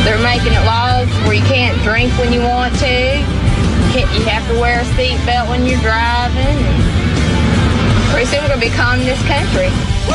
They're making it laws where you can't drink when you want to. You have to wear a seatbelt when you're driving. Pretty soon we're going to be calm in this country.